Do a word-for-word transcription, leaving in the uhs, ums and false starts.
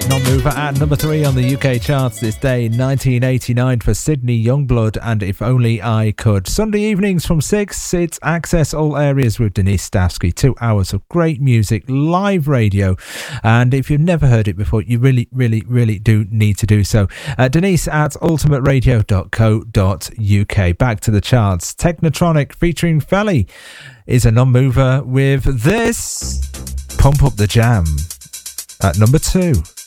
Non-mover at number three on the U K charts this day, nineteen eighty-nine for Sydney Youngblood and If Only I Could. Sunday evenings from six, it's Access All Areas with Denise Stavsky. Two hours of great music, live radio. And if you've never heard it before, you really, really, really do need to do so. Uh, Denise at ultimate radio dot co dot U K. Back to the charts. Technotronic featuring Felly is a non-mover with this. Pump Up the Jam at number two.